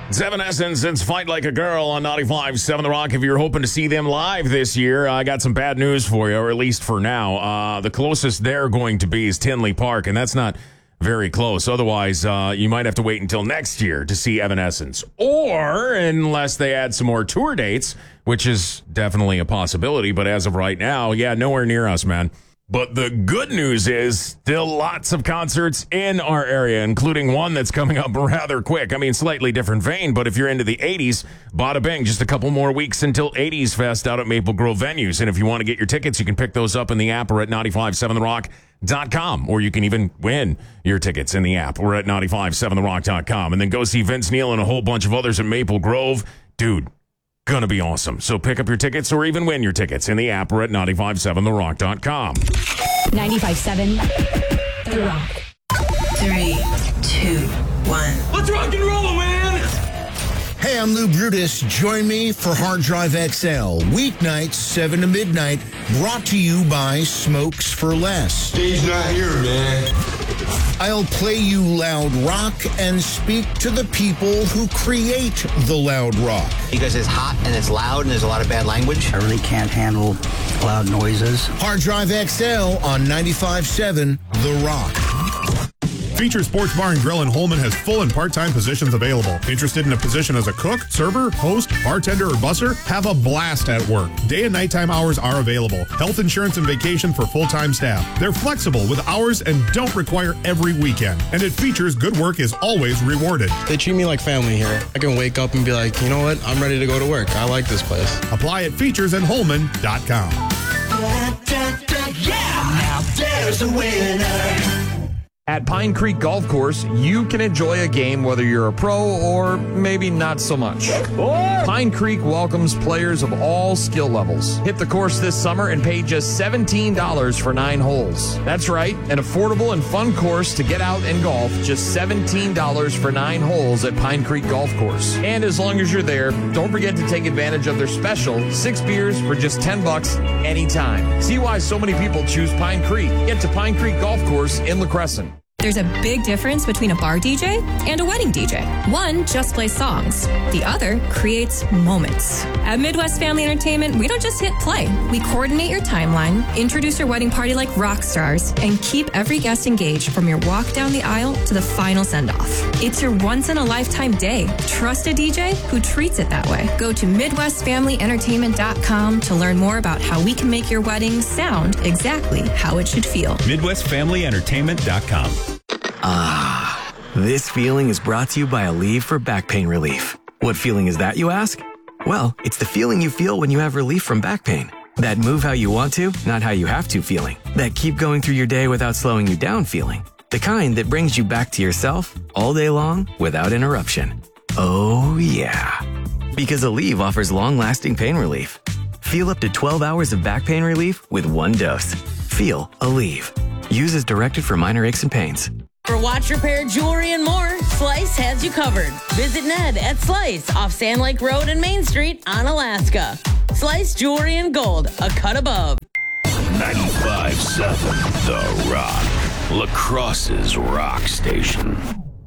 It's Evanescence. It's Fight Like a Girl on 95.7 The Rock. If you're hoping to see them live this year, I got some bad news for you, or at least for now. The closest they're going to be is Tinley Park, and that's not very close. Otherwise, you might have to wait until next year to see Evanescence. Or, unless they add some more tour dates, which is definitely a possibility. But as of right now, yeah, nowhere near us, man. But the good news is still lots of concerts in our area, including one that's coming up rather quick. I mean, slightly different vein, but if you're into the 80s, bada bing, just a couple more weeks until 80s Fest out at Maple Grove venues. And if you want to get your tickets, you can pick those up in the app or at 957therock.com, or you can even win your tickets in the app or at 957therock.com. And then go see Vince Neil and a whole bunch of others at Maple Grove. Dude, gonna be awesome. So pick up your tickets or even win your tickets in the app or at 957therock.com. 95.7 The Rock. 3, 2, 1. Let's rock and roll, man! Hey, I'm Lou Brutus. Join me for Hard Drive XL. Weeknights, 7 to midnight. Brought to you by Smokes for Less. He's not here, man. I'll play you loud rock and speak to the people who create the loud rock. Because it's hot and it's loud and there's a lot of bad language. I really can't handle loud noises. Hard Drive XL on 95.7 The Rock. Feature Sports Bar and Grill in Holman has full and part-time positions available. Interested in a position as a cook, server, host, bartender, or busser? Have a blast at work. Day and nighttime hours are available. Health insurance and vacation for full-time staff. They're flexible with hours and don't require every weekend. And at Features, good work is always rewarded. They treat me like family here. I can wake up and be like, you know what? I'm ready to go to work. I like this place. Apply at featuresinholman.com. Yeah! Now there's a winner! At Pine Creek Golf Course, you can enjoy a game whether you're a pro or maybe not so much. Pine Creek welcomes players of all skill levels. Hit the course this summer and pay just $17 for 9 holes. That's right, an affordable and fun course to get out and golf, just $17 for 9 holes at Pine Creek Golf Course. And as long as you're there, don't forget to take advantage of their special 6 beers for just $10 anytime. See why so many people choose Pine Creek. Get to Pine Creek Golf Course in La Crescent. There's a big difference between a bar DJ and a wedding DJ. One just plays songs. The other creates moments. At Midwest Family Entertainment, we don't just hit play. We coordinate your timeline, introduce your wedding party like rock stars, and keep every guest engaged from your walk down the aisle to the final send-off. It's your once-in-a-lifetime day. Trust a DJ who treats it that way. Go to MidwestFamilyEntertainment.com to learn more about how we can make your wedding sound exactly how it should feel. MidwestFamilyEntertainment.com. Ah, this feeling is brought to you by Aleve for back pain relief. What feeling is that, you ask? Well, it's the feeling you feel when you have relief from back pain. That move how you want to, not how you have to feeling. That keep going through your day without slowing you down feeling. The kind that brings you back to yourself all day long without interruption. Oh, yeah. Because Aleve offers long-lasting pain relief. Feel up to 12 hours of back pain relief with 1 dose. Feel Aleve. Use as directed for minor aches and pains. For watch, repair, jewelry, and more, Slice has you covered. Visit Ned at Slice off Sand Lake Road and Main Street on Alaska. Slice Jewelry and Gold, a cut above. 95.7 The Rock. La Crosse's rock station.